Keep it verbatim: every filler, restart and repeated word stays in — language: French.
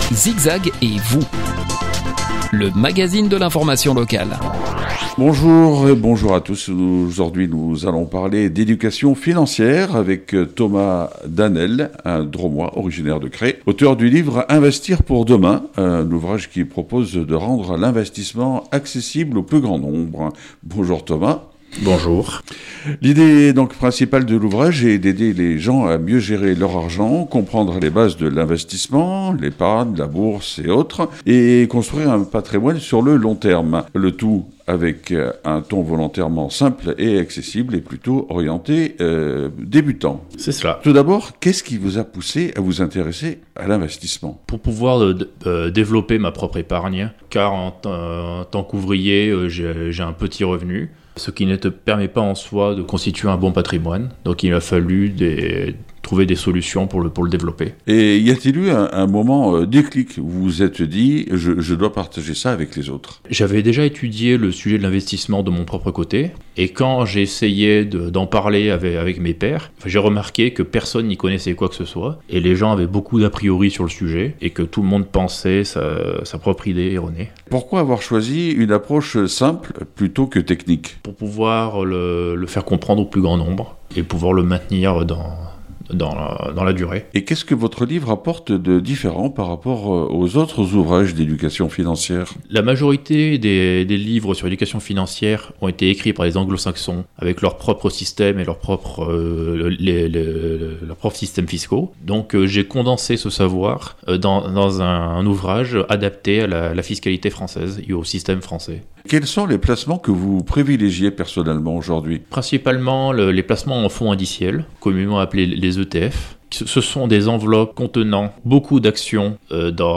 Zigzag et vous, le magazine de l'information locale. Bonjour et bonjour à tous. Aujourd'hui, nous allons parler d'éducation financière avec Thomas Danel, un Dromois originaire de Cré, auteur du livre Investir pour demain, un ouvrage qui propose de rendre l'investissement accessible au plus grand nombre. Bonjour Thomas. Bonjour. L'idée donc principale de l'ouvrage est d'aider les gens à mieux gérer leur argent, comprendre les bases de l'investissement, l'épargne, la bourse et autres, et construire un patrimoine sur le long terme. Le tout avec un ton volontairement simple et accessible et plutôt orienté euh, débutant. C'est cela. Tout d'abord, qu'est-ce qui vous a poussé à vous intéresser à l'investissement ? Pour pouvoir euh, euh, développer ma propre épargne, car en, t- en tant qu'ouvrier, euh, j'ai, j'ai un petit revenu, ce qui ne te permet pas en soi de constituer un bon patrimoine. Donc il a fallu des, trouver des solutions pour le, pour le développer. Et y a-t-il eu un, un moment euh, déclic où vous vous êtes dit je, « je dois partager ça avec les autres » ? J'avais déjà étudié le sujet de l'investissement de mon propre côté, et quand j'ai essayé de, d'en parler avec, avec mes pairs, j'ai remarqué que personne n'y connaissait quoi que ce soit, et les gens avaient beaucoup d'a priori sur le sujet, et que tout le monde pensait sa, sa propre idée erronée. Pourquoi avoir choisi une approche simple plutôt que technique ? Pour pouvoir le, le faire comprendre au plus grand nombre, et pouvoir le maintenir dans... Dans la, dans la durée. Et qu'est-ce que votre livre apporte de différent par rapport aux autres ouvrages d'éducation financière ? La majorité des, des livres sur l'éducation financière ont été écrits par les anglo-saxons avec leur propre système et leur propre, euh, les, les, leur propre système fiscaux. Donc euh, j'ai condensé ce savoir euh, dans, dans un, un ouvrage adapté à la, la fiscalité française et au système français. Quels sont les placements que vous privilégiez personnellement aujourd'hui ? Principalement le, les placements en fonds indiciels, communément appelés les E T F. Ce sont des enveloppes contenant beaucoup d'actions euh, dans